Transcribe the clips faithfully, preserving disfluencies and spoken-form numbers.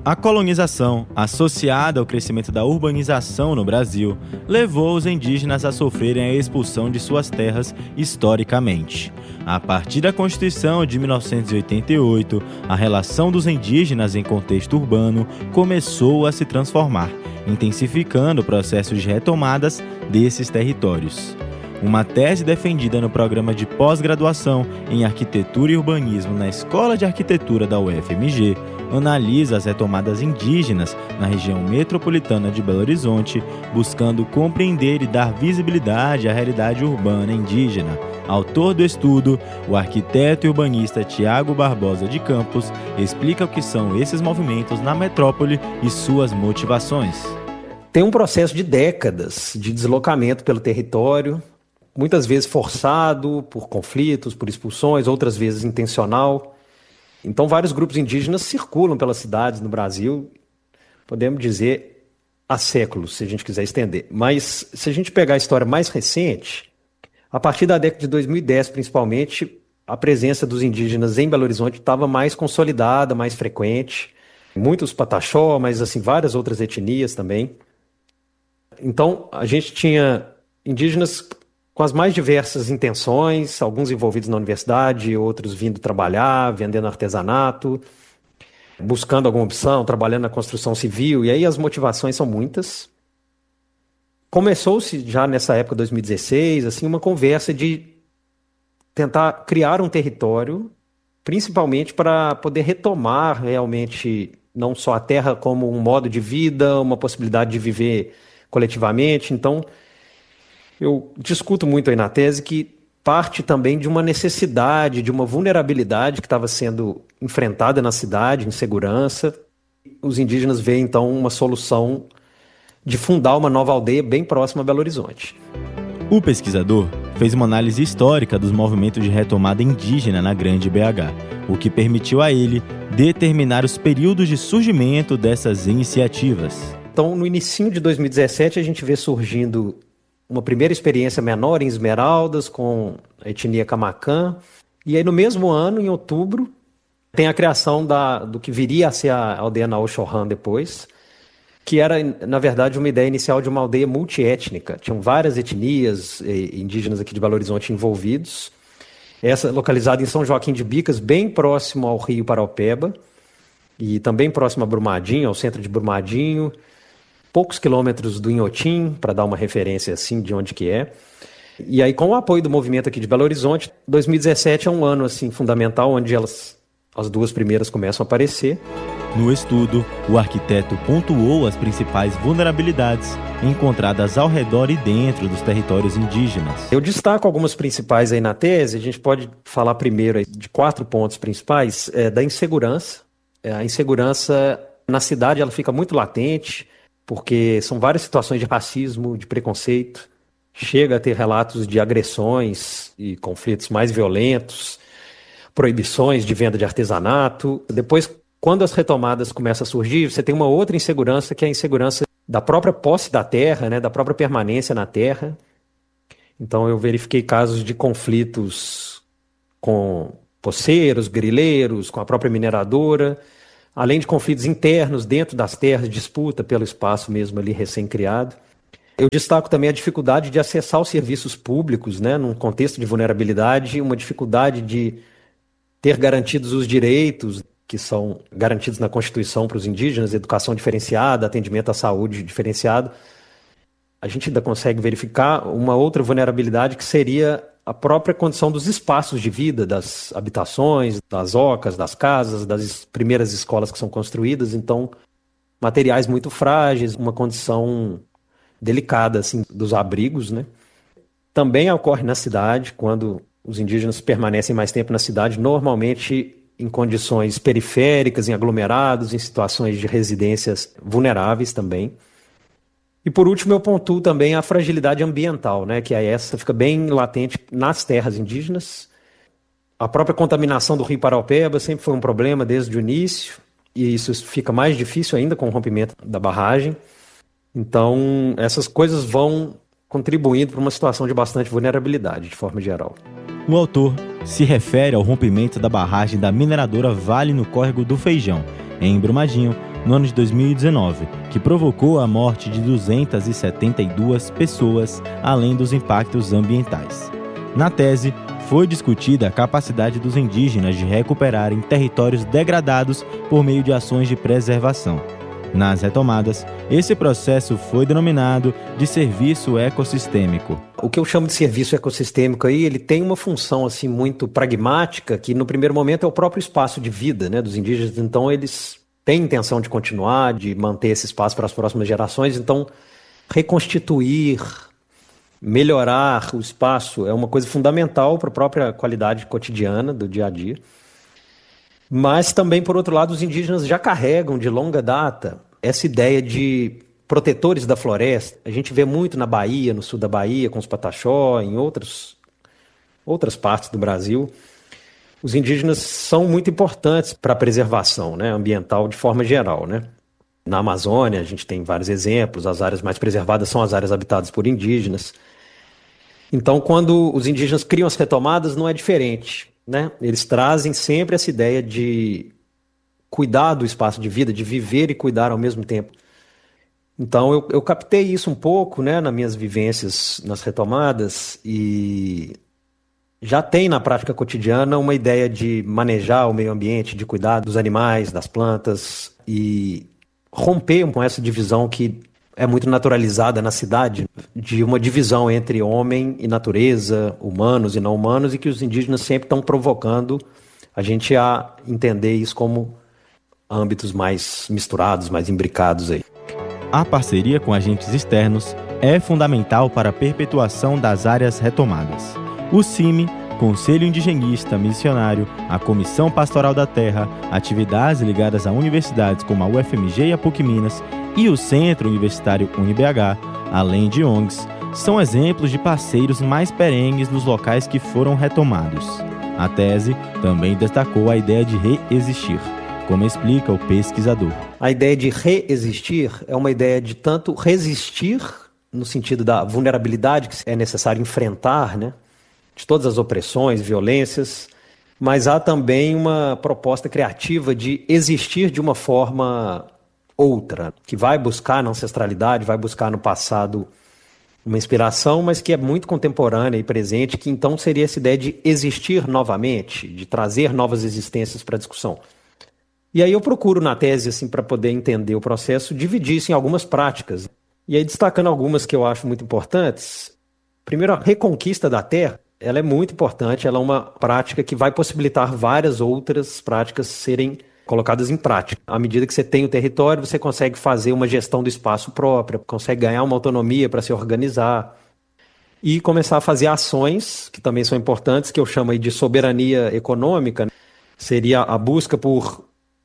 A colonização, associada ao crescimento da urbanização no Brasil, levou os indígenas a sofrerem a expulsão de suas terras historicamente. A partir da Constituição de mil novecentos e oitenta e oito, a relação dos indígenas em contexto urbano começou a se transformar, intensificando o processo de retomadas desses territórios. Uma tese defendida no programa de pós-graduação em Arquitetura e Urbanismo na Escola de Arquitetura da U F M G analisa as retomadas indígenas na região metropolitana de Belo Horizonte, buscando compreender e dar visibilidade à realidade urbana indígena. Autor do estudo, o arquiteto e urbanista Tiago Barbosa de Campos explica o que são esses movimentos na metrópole e suas motivações. Tem um processo de décadas de deslocamento pelo território, muitas vezes forçado por conflitos, por expulsões, outras vezes intencional. Então, vários grupos indígenas circulam pelas cidades no Brasil, podemos dizer, há séculos, se a gente quiser estender. Mas, se a gente pegar a história mais recente, a partir da década de dois mil e dez, principalmente, a presença dos indígenas em Belo Horizonte estava mais consolidada, mais frequente. Muitos pataxó, mas assim, várias outras etnias também. Então, a gente tinha indígenas com as mais diversas intenções, alguns envolvidos na universidade, outros vindo trabalhar, vendendo artesanato, buscando alguma opção, trabalhando na construção civil, e aí as motivações são muitas. Começou-se já nessa época, dois mil e dezesseis, assim, uma conversa de tentar criar um território, principalmente para poder retomar realmente não só a terra como um modo de vida, uma possibilidade de viver coletivamente. Então, eu discuto muito aí na tese que parte também de uma necessidade, de uma vulnerabilidade que estava sendo enfrentada na cidade, insegurança. Os indígenas veem, então, uma solução de fundar uma nova aldeia bem próxima a Belo Horizonte. O pesquisador fez uma análise histórica dos movimentos de retomada indígena na Grande B H, o que permitiu a ele determinar os períodos de surgimento dessas iniciativas. Então, no início de dois mil e dezessete, a gente vê surgindo uma primeira experiência menor em Esmeraldas, com a etnia Camacã. E aí, no mesmo ano, em outubro, tem a criação da, do que viria a ser a aldeia Naoxorran depois, que era, na verdade, uma ideia inicial de uma aldeia multiétnica. Tinham várias etnias indígenas aqui de Belo Horizonte envolvidos. Essa localizada em São Joaquim de Bicas, bem próximo ao rio Paraopeba, e também próximo a Brumadinho, ao centro de Brumadinho, poucos quilômetros do Inhotim, para dar uma referência assim de onde que é. E aí, com o apoio do movimento aqui de Belo Horizonte, dois mil e dezessete é um ano assim fundamental, onde elas, as duas primeiras começam a aparecer. No estudo, o arquiteto pontuou as principais vulnerabilidades encontradas ao redor e dentro dos territórios indígenas. Eu destaco algumas principais aí na tese. A gente pode falar primeiro aí de quatro pontos principais. É, da insegurança. É, a insegurança na cidade ela fica muito latente, porque são várias situações de racismo, de preconceito. Chega a ter relatos de agressões e conflitos mais violentos, proibições de venda de artesanato. Depois, quando as retomadas começam a surgir, você tem uma outra insegurança, que é a insegurança da própria posse da terra, né, da própria permanência na terra. Então, eu verifiquei casos de conflitos com poceiros, grileiros, com a própria mineradora, além de conflitos internos dentro das terras, disputa pelo espaço mesmo ali recém-criado. Eu destaco também a dificuldade de acessar os serviços públicos, né, num contexto de vulnerabilidade, uma dificuldade de ter garantidos os direitos que são garantidos na Constituição para os indígenas, educação diferenciada, atendimento à saúde diferenciado. A gente ainda consegue verificar uma outra vulnerabilidade que seria a própria condição dos espaços de vida, das habitações, das ocas, das casas, das primeiras escolas que são construídas. Então, materiais muito frágeis, uma condição delicada assim, dos abrigos, né? Também ocorre na cidade, quando os indígenas permanecem mais tempo na cidade, normalmente em condições periféricas, em aglomerados, em situações de residências vulneráveis também. E por último eu pontuo também a fragilidade ambiental, né, que é essa, fica bem latente nas terras indígenas. A própria contaminação do rio Paraopeba sempre foi um problema desde o início, e isso fica mais difícil ainda com o rompimento da barragem. Então essas coisas vão contribuindo para uma situação de bastante vulnerabilidade, de forma geral. O autor se refere ao rompimento da barragem da mineradora Vale no Córrego do Feijão, em Brumadinho, no ano de dois mil e dezenove, que provocou a morte de duzentas e setenta e duas pessoas, além dos impactos ambientais. Na tese, foi discutida a capacidade dos indígenas de recuperarem territórios degradados por meio de ações de preservação. Nas retomadas, esse processo foi denominado de serviço ecossistêmico. O que eu chamo de serviço ecossistêmico aí, ele tem uma função assim muito pragmática, que no primeiro momento é o próprio espaço de vida, né, dos indígenas. Então eles têm intenção de continuar, de manter esse espaço para as próximas gerações. Então reconstituir, melhorar o espaço é uma coisa fundamental para a própria qualidade cotidiana do dia a dia. Mas também, por outro lado, os indígenas já carregam de longa data essa ideia de protetores da floresta. A gente vê muito na Bahia, no sul da Bahia, com os Pataxó, em outros, outras partes do Brasil. Os indígenas são muito importantes para a preservação, né, ambiental de forma geral, né? Na Amazônia, a gente tem vários exemplos. As áreas mais preservadas são as áreas habitadas por indígenas. Então, quando os indígenas criam as retomadas, não é diferente, né? Eles trazem sempre essa ideia de cuidar do espaço de vida, de viver e cuidar ao mesmo tempo. Então, eu, eu captei isso um pouco, né, nas minhas vivências nas retomadas, e já tem na prática cotidiana uma ideia de manejar o meio ambiente, de cuidar dos animais, das plantas, e romper com essa divisão que é muito naturalizada na cidade, de uma divisão entre homem e natureza, humanos e não humanos, e que os indígenas sempre estão provocando a gente a entender isso como âmbitos mais misturados, mais imbricados aí. A parceria com agentes externos é fundamental para a perpetuação das áreas retomadas. O C I M, Conselho Indigenista Missionário, a Comissão Pastoral da Terra, atividades ligadas a universidades como a U F M G e a PUC Minas e o Centro Universitário UniBH, além de O N Gs, são exemplos de parceiros mais perenes nos locais que foram retomados. A tese também destacou a ideia de reexistir, como explica o pesquisador. A ideia de reexistir é uma ideia de tanto resistir, no sentido da vulnerabilidade que é necessário enfrentar, né, de todas as opressões, violências, mas há também uma proposta criativa de existir de uma forma outra, que vai buscar na ancestralidade, vai buscar no passado uma inspiração, mas que é muito contemporânea e presente, que então seria essa ideia de existir novamente, de trazer novas existências para a discussão. E aí eu procuro na tese, assim, para poder entender o processo, dividir isso em algumas práticas. E aí destacando algumas que eu acho muito importantes. Primeiro, a reconquista da terra, ela é muito importante, ela é uma prática que vai possibilitar várias outras práticas serem colocadas em prática. À medida que você tem o território, você consegue fazer uma gestão do espaço própria, consegue ganhar uma autonomia para se organizar e começar a fazer ações, que também são importantes, que eu chamo aí de soberania econômica. Seria a busca por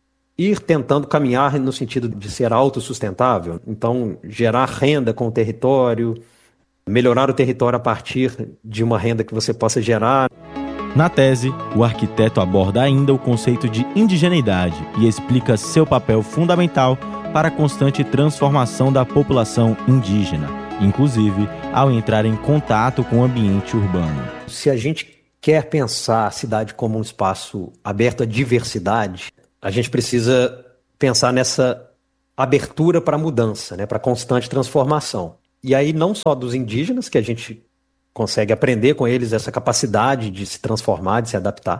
ir tentando caminhar no sentido de ser autossustentável. Então, gerar renda com o território, melhorar o território a partir de uma renda que você possa gerar. Na tese, o arquiteto aborda ainda o conceito de indigeneidade e explica seu papel fundamental para a constante transformação da população indígena, inclusive ao entrar em contato com o ambiente urbano. Se a gente quer pensar a cidade como um espaço aberto à diversidade, a gente precisa pensar nessa abertura para a mudança, né, para a constante transformação. E aí não só dos indígenas, que a gente consegue aprender com eles essa capacidade de se transformar, de se adaptar,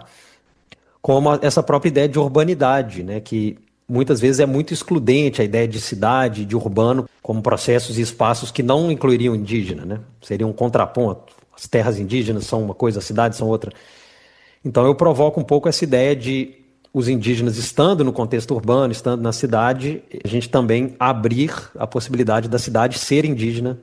como essa própria ideia de urbanidade, né, que muitas vezes é muito excludente, a ideia de cidade, de urbano, como processos e espaços que não incluiriam indígena, né? Seria um contraponto. As terras indígenas são uma coisa, as cidades são outra. Então eu provoco um pouco essa ideia de os indígenas estando no contexto urbano, estando na cidade, a gente também abrir a possibilidade da cidade ser indígena,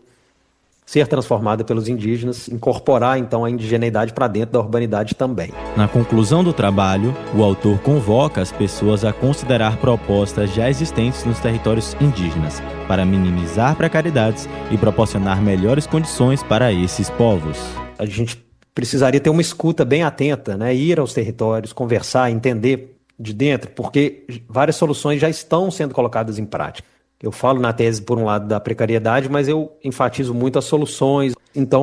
ser transformada pelos indígenas, incorporar então a indigeneidade para dentro da urbanidade também. Na conclusão do trabalho, o autor convoca as pessoas a considerar propostas já existentes nos territórios indígenas para minimizar precariedades e proporcionar melhores condições para esses povos. A gente precisaria ter uma escuta bem atenta, né? Ir aos territórios, conversar, entender de dentro, porque várias soluções já estão sendo colocadas em prática. Eu falo na tese, por um lado, da precariedade, mas eu enfatizo muito as soluções. Então,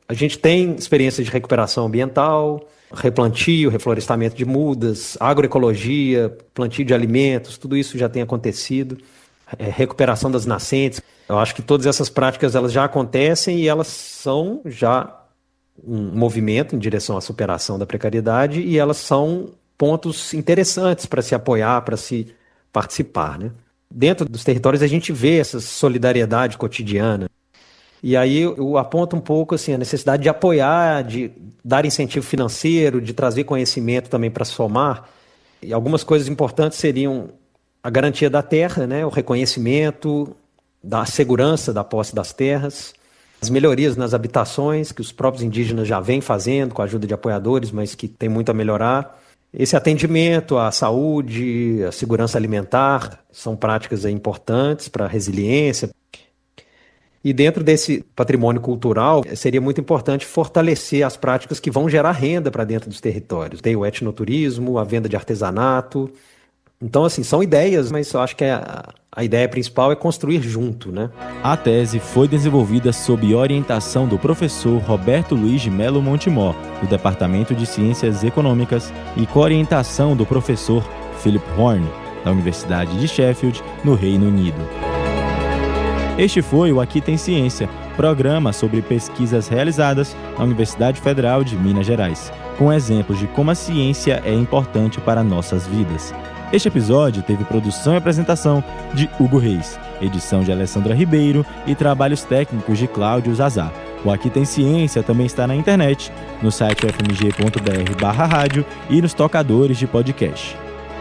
A gente tem experiência de recuperação ambiental, replantio, reflorestamento de mudas, agroecologia, plantio de alimentos, tudo isso já tem acontecido. É, recuperação das nascentes. Eu acho que todas essas práticas elas já acontecem e elas são já um movimento em direção à superação da precariedade e elas são pontos interessantes para se apoiar, para se participar, né? Dentro dos territórios a gente vê essa solidariedade cotidiana. E aí eu aponto um pouco assim, a necessidade de apoiar, de dar incentivo financeiro, de trazer conhecimento também para somar. E algumas coisas importantes seriam a garantia da terra, né, o reconhecimento da segurança da posse das terras, as melhorias nas habitações que os próprios indígenas já vêm fazendo com a ajuda de apoiadores, mas que tem muito a melhorar. Esse atendimento à saúde, à segurança alimentar, são práticas importantes para a resiliência. E dentro desse patrimônio cultural, seria muito importante fortalecer as práticas que vão gerar renda para dentro dos territórios. Tem o etnoturismo, a venda de artesanato. Então, assim, são ideias, mas eu acho que a, a ideia principal é construir junto, né? A tese foi desenvolvida sob orientação do professor Roberto Luiz de Melo Montemor, do Departamento de Ciências Econômicas, e com orientação do professor Philip Horn, da Universidade de Sheffield, no Reino Unido. Este foi o Aqui Tem Ciência, programa sobre pesquisas realizadas na Universidade Federal de Minas Gerais, com exemplos de como a ciência é importante para nossas vidas. Este episódio teve produção e apresentação de Hugo Reis, edição de Alessandra Ribeiro e trabalhos técnicos de Cláudio Zazá. O Aqui Tem Ciência também está na internet, no site f m g ponto b r barra rádio e nos tocadores de podcast.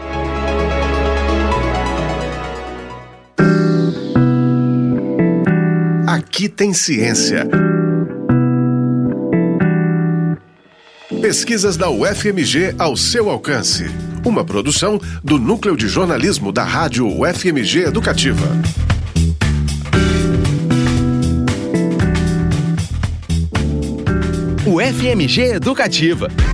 Aqui Tem Ciência. Pesquisas da U F M G ao seu alcance. Uma produção do Núcleo de Jornalismo da Rádio U F M G Educativa. U F M G Educativa.